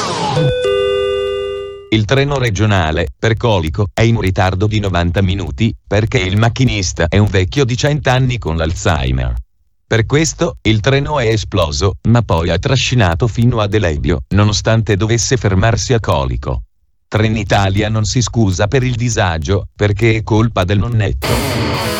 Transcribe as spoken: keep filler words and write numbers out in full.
Il treno regionale, per Colico, è in ritardo di novanta minuti, perché il macchinista è un vecchio di cento anni con l'Alzheimer. Per questo, il treno è esploso, ma poi ha trascinato fino ad Elebbio, nonostante dovesse fermarsi a Colico. Trenitalia non si scusa per il disagio, perché è colpa del nonnetto.